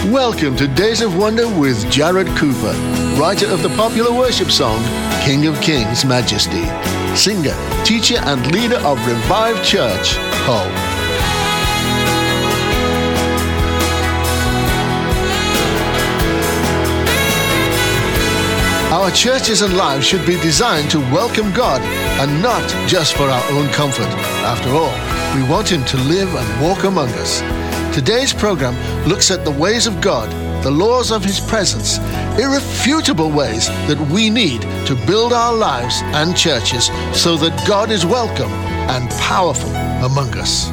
Welcome to Days of Wonder with Jared Cooper, writer of the popular worship song, King of Kings, Majesty, singer, teacher, and leader of Revived Church, Hull. Our churches and lives should be designed to welcome God and not just for our own comfort. After all, we want Him to live and walk among us. Today's program looks at the ways of God, the laws of His presence, irrefutable ways that we need to build our lives and churches so that God is welcome and powerful among us.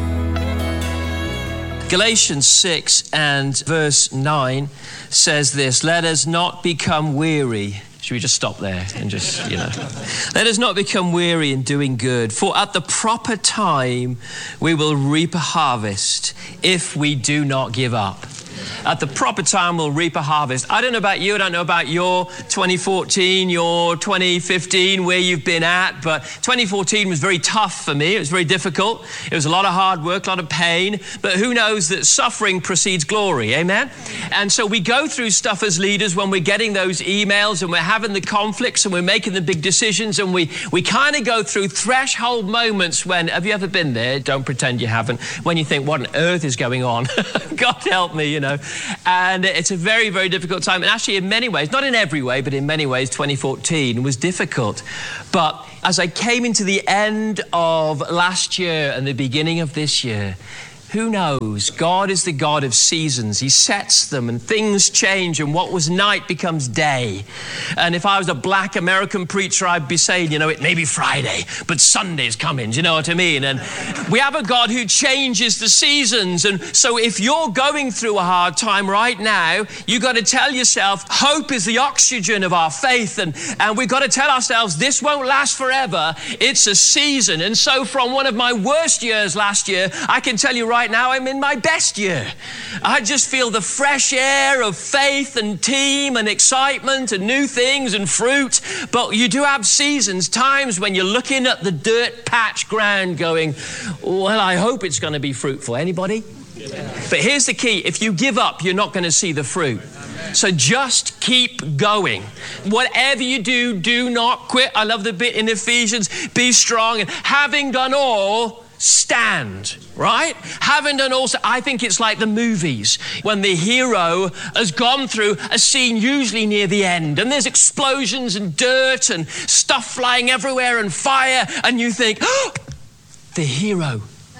Galatians 6 and verse 9 says this, "Let us not become weary." Should we just stop there and just, Let us not become weary in doing good, for at the proper time we will reap a harvest if we do not give up. At the proper time, we'll reap a harvest. I don't know about you. I don't know about your 2014, your 2015, where you've been at. But 2014 was very tough for me. It was very difficult. It was a lot of hard work, a lot of pain. But who knows that suffering precedes glory, amen? And so we go through stuff as leaders when we're getting those emails and we're having the conflicts and we're making the big decisions. And we kind of go through threshold moments when, have you ever been there? Don't pretend you haven't. When you think, what on earth is going on? God help me, And it's a very, very difficult time. And actually, in many ways, not in every way, but in many ways, 2014 was difficult. But as I came into the end of last year and the beginning of this year, who knows? God is the God of seasons. He sets them and things change and what was night becomes day. And if I was a black American preacher, I'd be saying, it may be Friday, but Sunday's coming. Do you know what I mean? And we have a God who changes the seasons. And so if you're going through a hard time right now, you've got to tell yourself, hope is the oxygen of our faith. And we've got to tell ourselves, this won't last forever. It's a season. And so from one of my worst years last year, I can tell you right now I'm in my best year. I just feel the fresh air of faith and team and excitement and new things and fruit. But you do have seasons, times when you're looking at the dirt patch ground going, well, I hope it's going to be fruitful. Anybody? Yeah. But here's the key. If you give up, you're not going to see the fruit. So just keep going. Whatever you do, do not quit. I love the bit in Ephesians, be strong and having done all, stand, right? Having done also, I think it's like the movies when the hero has gone through a scene usually near the end and there's explosions and dirt and stuff flying everywhere and fire and you think, oh, the hero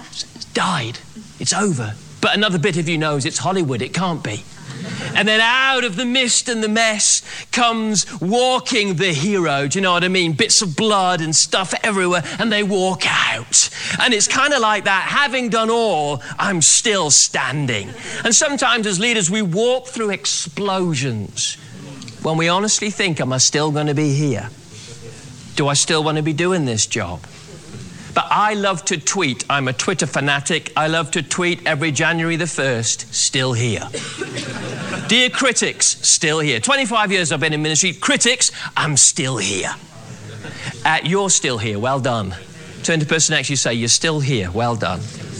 died. It's over. But another bit of you knows it's Hollywood. It can't be. And then out of the mist and the mess comes walking the hero. Do you know what I mean? Bits of blood and stuff everywhere, and they walk out. And it's kind of like that. Having done all, I'm still standing. And sometimes as leaders, we walk through explosions when we honestly think, am I still going to be here? Do I still want to be doing this job? But I love to tweet. I'm a Twitter fanatic. I love to tweet every January the 1st, still here. Dear critics, still here. 25 years I've been in ministry. Critics, I'm still here. You're still here. Well done. Turn to the person next to you, say, you're still here. Well done.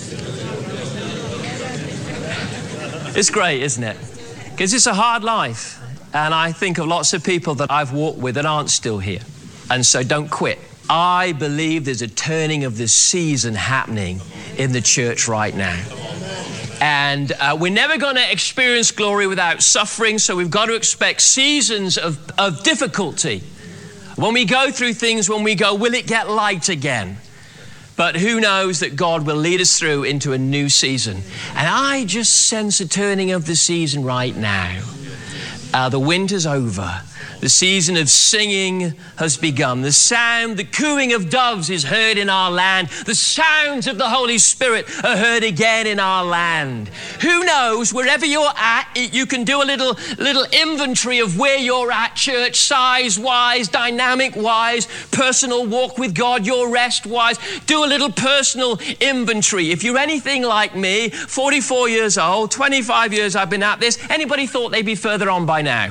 It's great, isn't it? Because it's a hard life. And I think of lots of people that I've walked with that aren't still here. And so don't quit. I believe there's a turning of the season happening in the church right now. And we're never going to experience glory without suffering, so we've got to expect seasons of difficulty. When we go through things, when we go, will it get light again? But who knows that God will lead us through into a new season. And I just sense a turning of the season right now. The winter's over. The season of singing has begun. The sound, the cooing of doves is heard in our land. The sounds of the Holy Spirit are heard again in our land. Who knows, wherever you're at, you can do a little inventory of where you're at, church size-wise, dynamic-wise, personal walk with God, your rest-wise. Do a little personal inventory. If you're anything like me, 44 years old, 25 years I've been at this, anybody thought they'd be further on by now?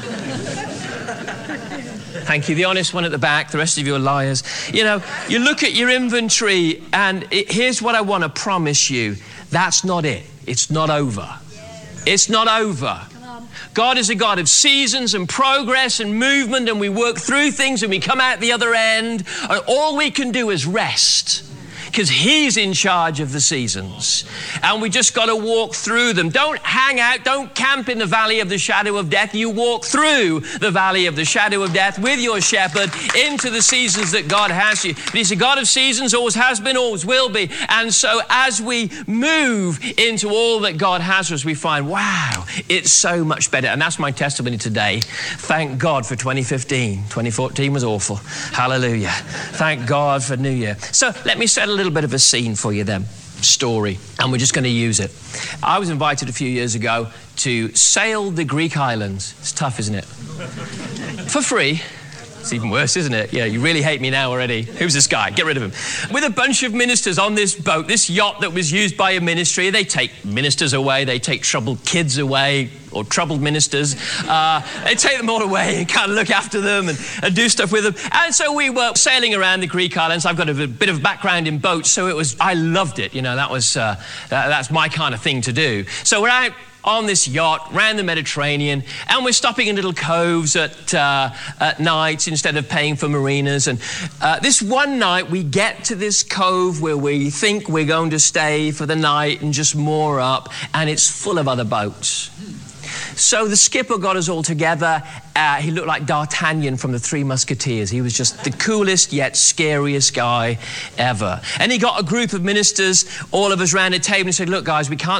Thank you. The honest one at the back, the rest of you are liars. You look at your inventory and here's what I want to promise you. That's not it. It's not over. It's not over. God is a God of seasons and progress and movement, and we work through things and we come out the other end. And all we can do is rest, because He's in charge of the seasons. And we just got to walk through them. Don't hang out, don't camp in the valley of the shadow of death. You walk through the valley of the shadow of death with your shepherd into the seasons that God has you. But He's a God of seasons, always has been, always will be. And so as we move into all that God has for us, we find, wow, it's so much better. And that's my testimony today. Thank God for 2015. 2014 was awful. Hallelujah. Thank God for New Year. So let me set a little bit of a scene for you then, story, and we're just going to use it. I was invited a few years ago to sail the Greek islands. It's tough, isn't it? For free. It's even worse, isn't it? Yeah, you really hate me now already. Who's this guy? Get rid of him. With a bunch of ministers on this boat, this yacht that was used by a ministry. They take ministers away. They take troubled kids away, or troubled ministers. They take them all away and kind of look after them and do stuff with them. And so we were sailing around the Greek islands. I've got a bit of background in boats, so I loved it. You know, that's my kind of thing to do. So we're out on this yacht, round the Mediterranean, and we're stopping in little coves at night instead of paying for marinas. And this one night, we get to this cove where we think we're going to stay for the night and just moor up, and it's full of other boats. So the skipper got us all together. He looked like D'Artagnan from the Three Musketeers. He was just the coolest yet scariest guy ever. And he got a group of ministers, all of us round a table, and said, look, guys, we can't